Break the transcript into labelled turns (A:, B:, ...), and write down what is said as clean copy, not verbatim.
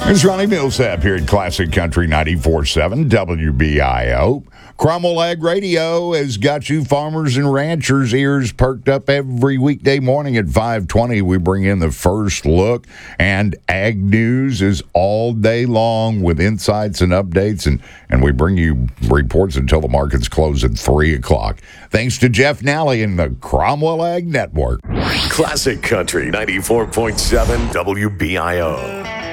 A: It's Ronnie Millsap here at Classic Country 94.7 WBIO. Cromwell Ag Radio has got you farmers and ranchers' ears perked up every weekday morning at 5:20. We bring in the first look, and ag news is all day long with insights and updates, and we bring you reports until the markets close at 3 o'clock. Thanks to Jeff Nally and the Cromwell Ag Network.
B: Classic Country 94.7 WBIO.